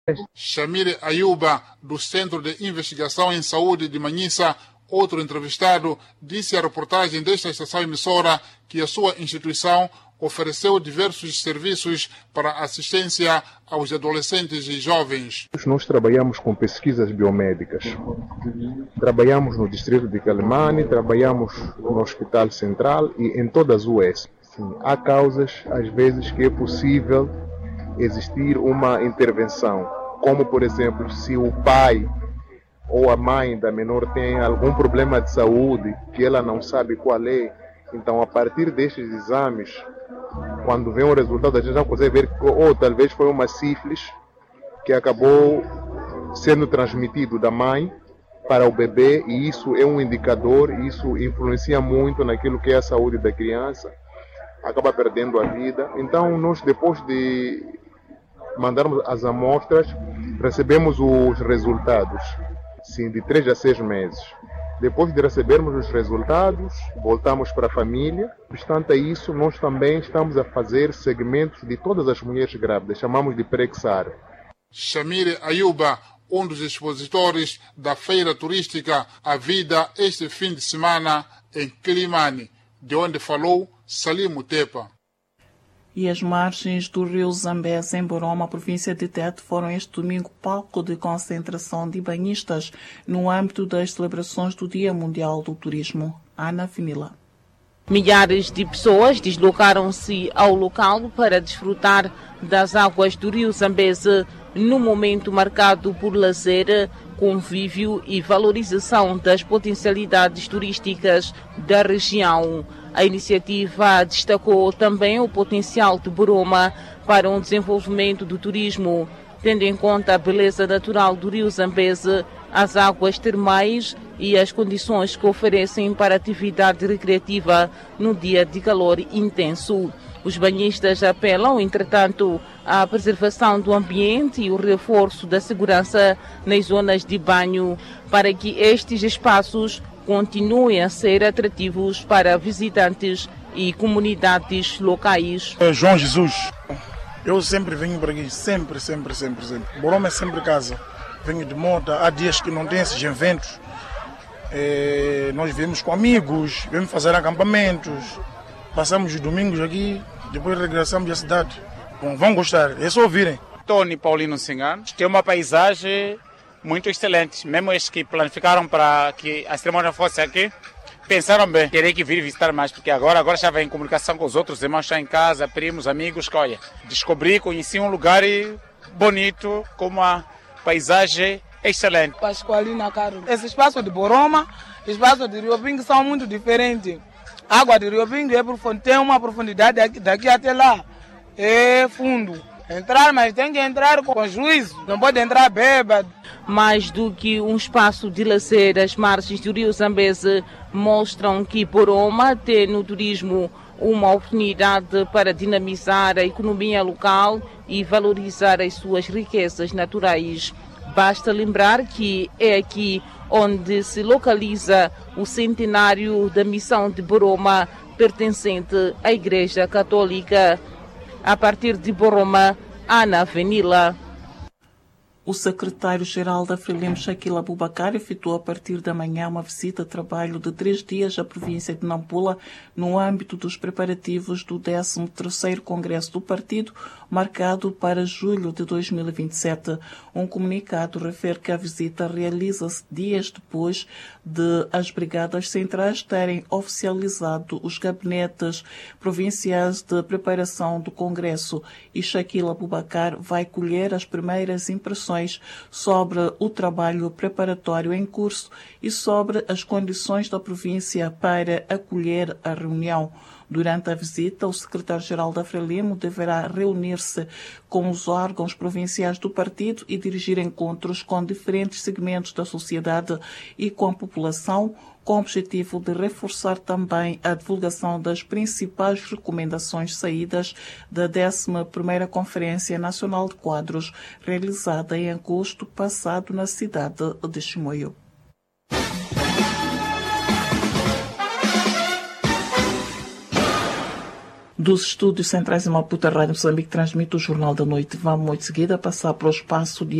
Shamir Ayuba, do Centro de Investigação em Saúde de Manhissa, outro entrevistado, disse à reportagem desta estação emissora que a sua instituição ofereceu diversos serviços para assistência aos adolescentes e jovens. Nós trabalhamos com pesquisas biomédicas. Trabalhamos no distrito de Quelimane, trabalhamos no Hospital Central e em todas as UES. Sim, há causas, às vezes, que é possível existir uma intervenção, como, por exemplo, se o pai ou a mãe da menor tem algum problema de saúde que ela não sabe qual é. Então, a partir destes exames, quando vem o resultado, a gente já consegue ver que talvez foi uma sífilis que acabou sendo transmitido da mãe para o bebê, e isso é um indicador, isso influencia muito naquilo que é a saúde da criança, acaba perdendo a vida. Então, nós, depois de mandarmos as amostras, recebemos os resultados, sim, de 3 a 6 meses. Depois de recebermos os resultados, voltamos para a família. Obstante isso, nós também estamos a fazer segmentos de todas as mulheres grávidas, chamamos de Prexar. Shamir Ayuba, um dos expositores da feira turística A Vida este fim de semana em Quelimane, de onde falou Salim Tepa. E as margens do rio Zambeze, em Boroma, província de Tete, foram este domingo palco de concentração de banhistas no âmbito das celebrações do Dia Mundial do Turismo. Ana Finila. Milhares de pessoas deslocaram-se ao local para desfrutar das águas do rio Zambeze num momento marcado por lazer, convívio e valorização das potencialidades turísticas da região. A iniciativa destacou também o potencial de Boroma para um desenvolvimento do turismo, tendo em conta a beleza natural do rio Zambeze, as águas termais e as condições que oferecem para atividade recreativa no dia de calor intenso. Os banhistas apelam, entretanto, à preservação do ambiente e o reforço da segurança nas zonas de banho, para que estes espaços continuem a ser atrativos para visitantes e comunidades locais. João Jesus, eu sempre venho por aqui, sempre. Boroma é sempre casa. Venho de moto, há dias que não tem esses eventos. Nós viemos com amigos, viemos fazer acampamentos, passamos os domingos aqui, depois regressamos à cidade. Bom, vão gostar, é só ouvirem. Tony Paulino Singano, tem uma paisagem muito excelente, mesmo estes que planificaram para que a cerimônia fosse aqui, pensaram bem, terei que vir visitar mais, porque agora já vem em comunicação com os outros irmãos, já em casa, primos, amigos, que olha, conheci um lugar bonito, com uma paisagem excelente. Pascoalina Caro. Esse espaço de Boroma, espaço de Rio Pingo são muito diferentes. A água de Rio Pingo tem uma profundidade daqui até lá, é fundo. Entrar, mas tem que entrar com juízo, não pode entrar bêbado. Mais do que um espaço de lazer, as margens do rio Zambeze mostram que Boroma tem no turismo uma oportunidade para dinamizar a economia local e valorizar as suas riquezas naturais. Basta lembrar que é aqui onde se localiza o centenário da missão de Boroma, pertencente à Igreja Católica. A partir de Boroma, Ana Venila. O secretário-geral da Frelimo, Shaquille Abubakar, efetuou a partir da manhã uma visita de trabalho de 3 dias à província de Nampula, no âmbito dos preparativos do 13º Congresso do Partido, marcado para julho de 2027. Um comunicado refere que a visita realiza-se dias depois de as brigadas centrais terem oficializado os gabinetes provinciais de preparação do Congresso, e Shaquille Abubakar vai colher as primeiras impressões sobre o trabalho preparatório em curso e sobre as condições da província para acolher a reunião. Durante a visita, o secretário-geral da Frelimo deverá reunir-se com os órgãos provinciais do partido e dirigir encontros com diferentes segmentos da sociedade e com a população, com o objetivo de reforçar também a divulgação das principais recomendações saídas da 11ª Conferência Nacional de Quadros, realizada em agosto passado na cidade de Chimoio. Dos estúdios centrais em Maputo, a Rádio Moçambique transmite o Jornal da Noite. Vamos, de seguida, passar para o espaço de